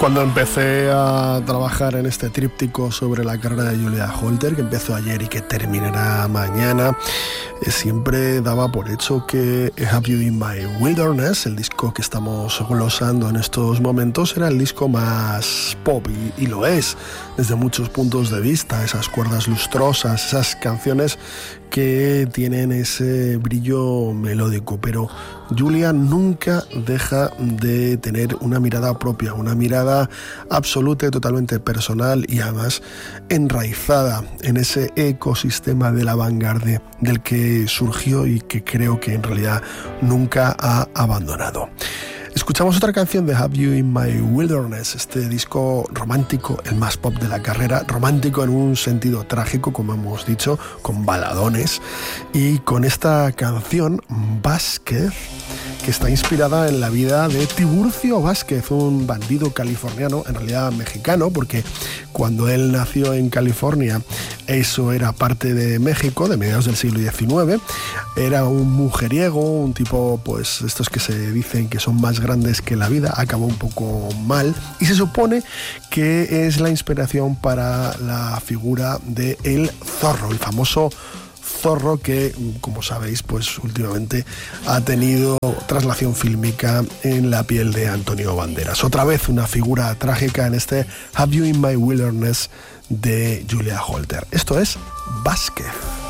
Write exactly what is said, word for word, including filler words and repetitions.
Cuando empecé a trabajar en este tríptico sobre la carrera de Julia Holter, que empezó ayer y que terminará mañana, eh, siempre daba por hecho que Have You In My Wilderness, el disco que estamos glosando en estos momentos, era el disco más pop, y, y lo es desde muchos puntos de vista. Esas cuerdas lustrosas, esas canciones que tienen ese brillo melódico, pero Julia nunca deja de tener una mirada propia, una mirada absoluta y totalmente personal, y además enraizada en ese ecosistema de la vanguardia del que surgió y que creo que en realidad nunca ha abandonado. Escuchamos otra canción de Have You In My Wilderness, este disco romántico, el más pop de la carrera, romántico en un sentido trágico, como hemos dicho, con baladones, y con esta canción, Vázquez, que está inspirada en la vida de Tiburcio Vázquez, un bandido californiano, en realidad mexicano, porque cuando él nació en California, eso era parte de México, de mediados del siglo diecinueve. Era un mujeriego, un tipo, pues, estos que se dicen que son más grandes que la vida. Acabó un poco mal, y se supone que es la inspiración para la figura de El Zorro, el famoso Zorro que, como sabéis, pues últimamente ha tenido traslación fílmica en la piel de Antonio Banderas. Otra vez una figura trágica en este Have You In My Wilderness de Julia Holter. Esto es Vázquez.